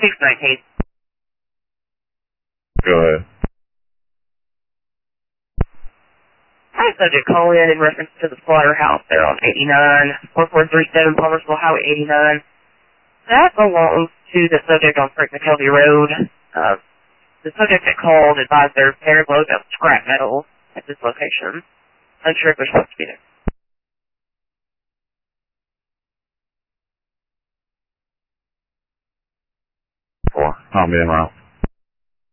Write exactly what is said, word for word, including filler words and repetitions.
six nineteen. Go ahead. Hi, subject call in in reference to the slaughterhouse there on eighty-nine, four four three seven Palmersville Highway eighty-nine. That belongs to the subject on Frank McKelvey Road. Uh, the subject that called advised their fair load of scrap metal at this location. Unsure if they're supposed to be there. Four. I'll be in route.